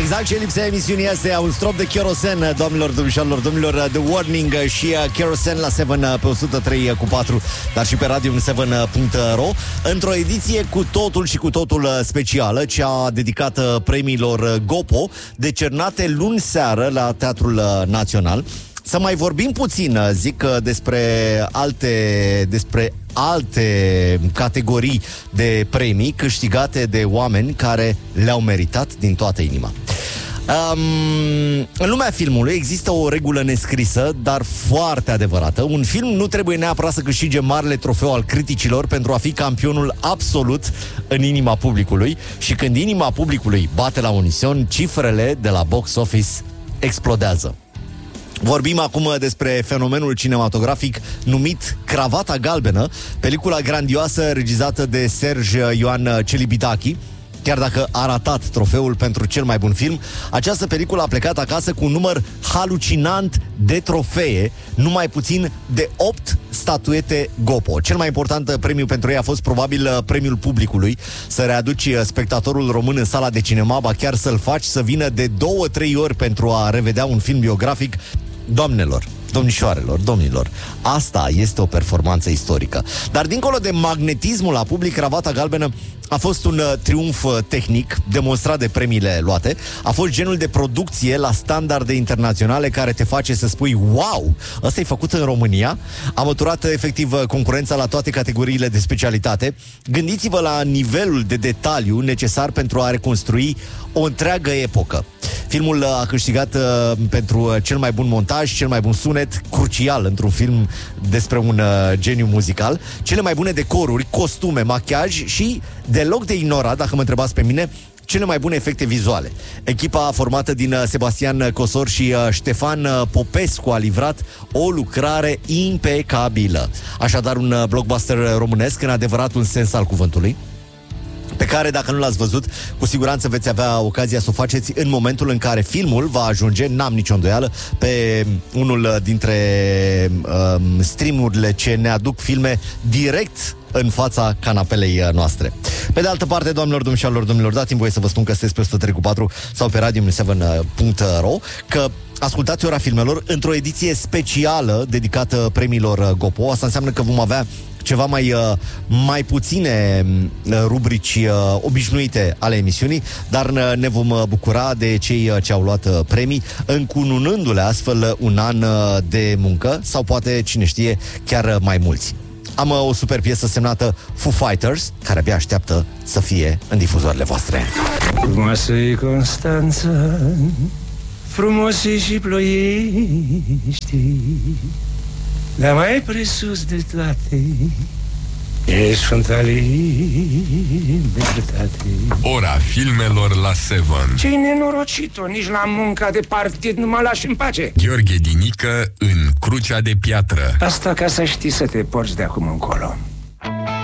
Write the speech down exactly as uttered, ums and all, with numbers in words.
Exact ce lipsea emisiunii astea, un strop de kerosen, doamnelor, domnișoarelor, domnilor, The Warning și kerosen la șapte pe o sută trei cu patru, dar și pe radio șapte punct ro, într-o ediție cu totul și cu totul specială, cea dedicată premiilor Gopo, decernate luni seară la Teatrul Național. Să mai vorbim puțin, zic, despre alte, despre alte categorii de premii câștigate de oameni care le-au meritat din toată inima. Um, în lumea filmului există o regulă nescrisă, dar foarte adevărată. Un film nu trebuie neapărat să câștige marele trofeu al criticilor pentru a fi campionul absolut în inima publicului. Și când inima publicului bate la unison, cifrele de la box office explodează. Vorbim acum despre fenomenul cinematografic numit Cravata Galbenă, pelicula grandioasă regizată de Serge Ioan Celibidache. Chiar dacă a ratat trofeul pentru cel mai bun film, această peliculă a plecat acasă cu un număr halucinant de trofee, numai puțin de opt statuete Gopo. Cel mai important premiu pentru ei a fost probabil premiul publicului, să readuci spectatorul român în sala de cinema, ba chiar să-l faci să vină de două, trei ori pentru a revedea un film biografic. Doamnelor, domnișoarelor, domnilor, asta este o performanță istorică. Dar dincolo de magnetismul la public, Cravata Galbenă a fost un uh, triumf uh, tehnic demonstrat de premiile luate. A fost genul de producție la standarde internaționale care te face să spui wow, ăsta e făcut în România. A măturat efectiv concurența la toate categoriile de specialitate. Gândiți-vă la nivelul de detaliu necesar pentru a reconstrui o întreagă epocă. Filmul a câștigat uh, pentru cel mai bun montaj, cel mai bun sunet, crucial într-un film despre un uh, geniu muzical, cele mai bune decoruri, costume, machiaj și, deloc de ignorat, dacă mă întrebați pe mine, cele mai bune efecte vizuale. Echipa formată din uh, Sebastian Cosor și uh, Ștefan uh, Popescu a livrat o lucrare impecabilă. Așadar, un uh, blockbuster românesc în adevăratul sens al cuvântului, pe care, dacă nu l-ați văzut, cu siguranță veți avea ocazia să o faceți în momentul în care filmul va ajunge, n-am nicio îndoială, pe unul dintre um, streamurile ce ne aduc filme direct în fața canapelei noastre. Pe de altă parte, doamnelor, domnișoarelor, domnilor, dați-mi voie să vă spun că sunteți pe o sută trei cu patru sau pe radio șapte punct ro, că ascultați Ora Filmelor într-o ediție specială dedicată premiilor Gopo. Asta înseamnă că vom avea ceva mai, mai puține rubrici obișnuite ale emisiunii, dar ne vom bucura de cei ce au luat premii, încununându-le astfel un an de muncă sau poate, cine știe, chiar mai mulți. Am o super piesă semnată Foo Fighters, care abia așteaptă să fie în difuzoarele voastre. Frumoasă-i Constanța, frumoase și ploiești, dar mai presus de toate e Sfânta Libertate. Ora filmelor la Seven. Ce-i nenorocit-o, nici la munca de partid nu mă lași în pace. Gheorghe Dinică în Crucea de Piatră. Asta ca să știi să te porți de acum încolo.